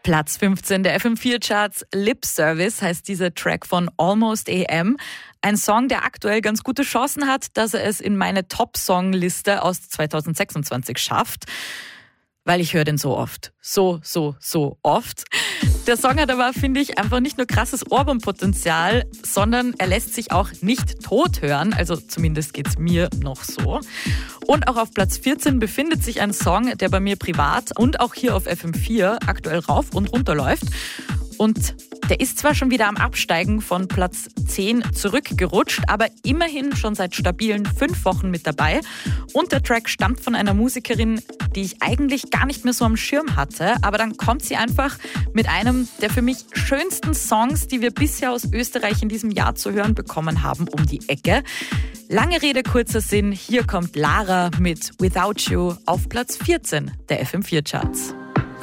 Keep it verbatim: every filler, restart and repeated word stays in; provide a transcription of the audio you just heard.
Platz fünfzehn der F M vier Charts. Lip Service heißt dieser Track von Almost A M. Ein Song, der aktuell ganz gute Chancen hat, dass er es in meine Top-Song-Liste aus zwanzig sechsundzwanzig schafft. Weil ich höre den so oft. So, so, so oft. Der Song hat aber, finde ich, einfach nicht nur krasses Ohrwurmpotenzial, sondern er lässt sich auch nicht tot hören. Also zumindest geht's mir noch so. Und auch auf Platz vierzehn befindet sich ein Song, der bei mir privat und auch hier auf F M vier aktuell rauf und runter läuft. Und der ist zwar schon wieder am Absteigen von Platz zehn zurückgerutscht, aber immerhin schon seit stabilen fünf Wochen mit dabei. Und der Track stammt von einer Musikerin, die ich eigentlich gar nicht mehr so am Schirm hatte. Aber dann kommt sie einfach mit einem der für mich schönsten Songs, die wir bisher aus Österreich in diesem Jahr zu hören bekommen haben, um die Ecke. Lange Rede, kurzer Sinn. Hier kommt Lara mit Without You auf Platz vierzehn der F M vier Charts.